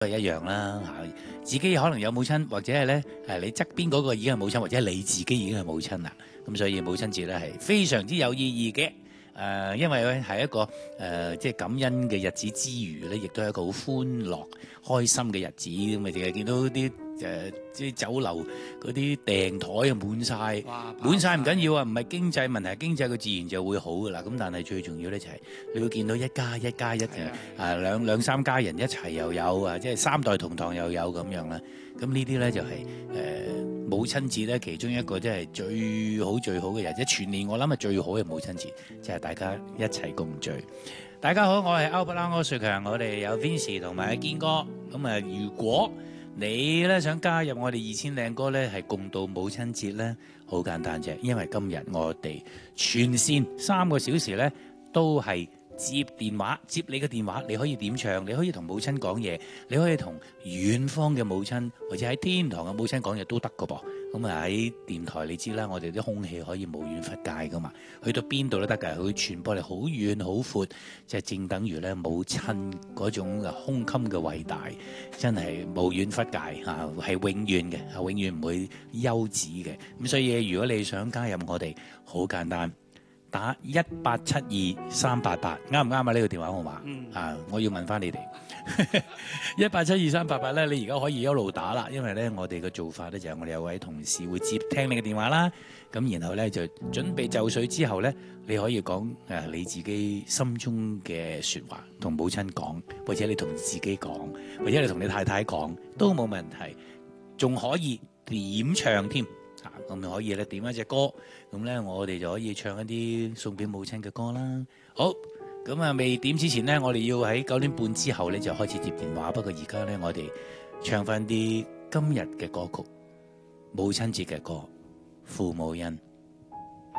都係一樣啦嚇。自己可能有母親，或者係咧你側邊嗰個已經係母親，或者你自己已經係母親啦。咁所以母親節咧係非常之有意義嘅。因為咧係一個即係感恩嘅日子之餘咧，亦都係一個好歡樂、開心嘅日子。咁咪淨係見到啲即係酒樓嗰啲訂台啊滿晒唔緊要啊，唔係經濟問題，經濟佢自然就會好噶啦。咁但係最重要咧就係你會見到一家一兩三家人一齊又有啊，即係三代同堂又有咁樣啦。咁呢啲咧就係母親節咧其中一個即係最好嘅日子，全年我諗係最好嘅母親節，就係大家一齊共聚。大家好，我係歐不拉柯瑞強，我哋有 Vincy 同埋阿堅哥。咁啊，如果你咧想加入我哋2000靚歌咧，係共度母親節咧，好簡單啫。因為今日我哋全線3個小時咧，都係接電話，接你嘅電話，你可以點唱，你可以同母親講嘢，你可以同遠方嘅母親或者喺天堂嘅母親講嘢都得噶噃。咁啊喺電台你知啦，我哋啲空氣可以無遠弗屆噶嘛，去到邊度都得㗎，佢會傳播力好遠好闊，即係正等於咧母親嗰種胸襟嘅偉大，真係無遠弗屆嚇，係永遠嘅，係永遠唔會休止嘅。咁所以如果你想加入我哋，好簡單。打1872-388啱唔啱啊？呢個電話號碼我要問翻你哋1872-388咧，你而家可以一路打啦，因為咧我哋嘅做法咧就係我哋有位同事會接聽你嘅電話啦，咁然後咧就準備就緒之後咧，你可以講你自己心中嘅説話，同母親講，或者你同自己講，或者你同你太太講都冇問題，仲可以點唱添。咁可以咧點一隻歌，咁咧我哋就可以唱一啲送俾母親嘅歌啦。好，咁啊未點之前呢，我哋要喺9點半之後咧就開始接電話。不過而家咧我哋唱翻啲今日嘅歌曲，母親節嘅歌，父母恩。